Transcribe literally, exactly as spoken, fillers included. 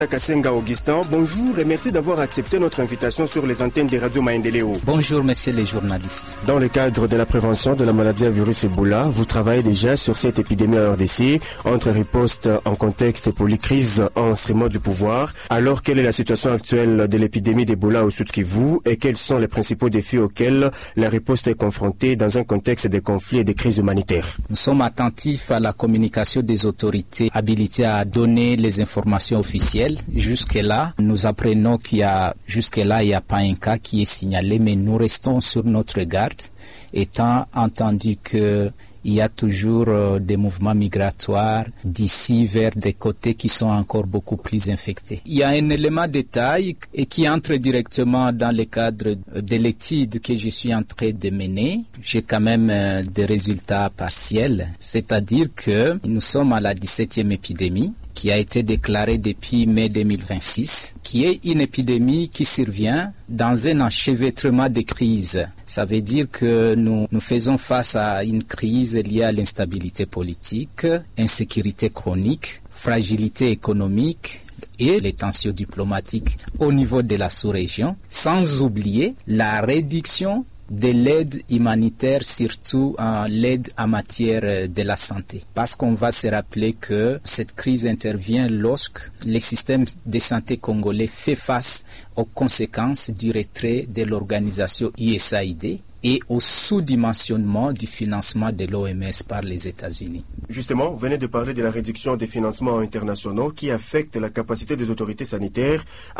Kassenga Augustin, bonjour et merci d'avoir accepté notre invitation sur les antennes des radios Maendeleo. Bonjour messieurs les journalistes. Dans le cadre de la prévention de la maladie à virus Ebola, vous travaillez déjà sur cette épidémie en R D C, entre riposte en contexte et polycrise en instrument du pouvoir. Alors, quelle est la situation actuelle de l'épidémie d'Ebola au Sud Kivu et quels sont les principaux défis auxquels la riposte est confrontée dans un contexte de conflits et de crises humanitaires? Nous sommes attentifs à la communication des autorités habilitées à donner les informations officielles. Jusque-là, nous apprenons qu'il y a, jusque-là, il n'y a pas un cas qui est signalé, mais nous restons sur notre garde, étant entendu que il y a toujours euh, des mouvements migratoires d'ici vers des côtés qui sont encore beaucoup plus infectés. Il y a un élément de taille et qui entre directement dans le cadre de l'étude que je suis en train de mener. J'ai quand même euh, des résultats partiels, c'est-à-dire que nous sommes à la dix-septième épidémie qui a été déclarée depuis mai deux mille vingt-six, qui est une épidémie qui survient dans un enchevêtrement de crises. Ça veut dire que nous, nous faisons face à une crise liée à l'instabilité politique, insécurité chronique, fragilité économique et les tensions diplomatiques au niveau de la sous-région, sans oublier la réduction de l'aide humanitaire, surtout en l'aide en matière de la santé. Parce qu'on va se rappeler que cette crise intervient lorsque le système de santé congolais fait face aux conséquences du retrait de l'organisation U S A I D et au sous-dimensionnement du financement de l'O M S par les États-Unis. Justement, vous venez de parler de la réduction des financements internationaux qui affecte la capacité des autorités sanitaires